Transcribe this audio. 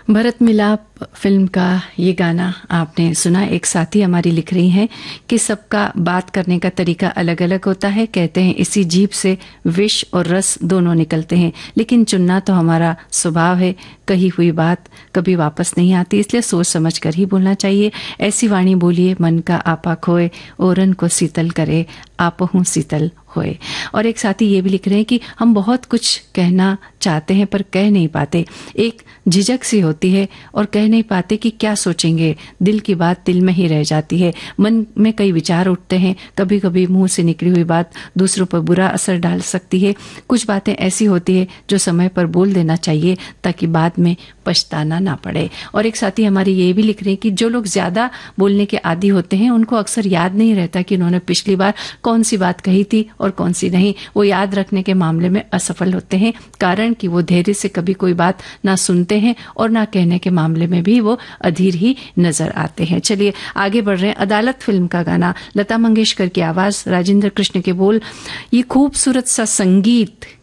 Bharat Milap film का ये गाना आपने सुना। एक साथी हमारी लिख रही हैं कि सबका बात करने का तरीका अलग अलग होता है। कहते हैं इसी जीभ से विष और रस दोनों निकलते हैं, लेकिन चुनना तो हमारा स्वभाव है। कही हुई बात कभी वापस नहीं आती, इसलिए सोच समझ कर ही बोलना चाहिए। ऐसी वाणी बोलिए मन का आपा खोए, ओरन को शीतल करे आपहू शीतल होए। और एक साथी ये भी लिख रहे हैं कि हम बहुत कुछ कहना चाहते हैं पर कह नहीं पाते। एक झिझक सी होती है और कह नहीं पाते कि क्या सोचेंगे। दिल की बात दिल में ही रह जाती है। मन में कई विचार उठते हैं। कभी कभी मुंह से निकली हुई बात दूसरों पर बुरा असर डाल सकती है। कुछ बातें ऐसी होती है जो समय पर बोल देना चाहिए ताकि बाद में पछताना ना पड़े। और एक साथी हमारी ये भी लिख रहे हैं कि जो लोग ज्यादा बोलने के आदी होते हैं उनको अक्सर याद नहीं रहता कि उन्होंने पिछली बार कौन सी बात कही थी और कौन सी नहीं। वो याद रखने के मामले में असफल होते हैं, कारण कि वो धैर्य से कभी कोई बात ना सुनते हैं और ना कहने के मामले में भी वो अधीर ही नजर आते हैं। चलिए आगे बढ़ रहे हैं। अदालत फिल्म का गाना, लता मंगेशकर की आवाज, राजेंद्र कृष्ण के बोल, ये खूबसूरत सा संगीत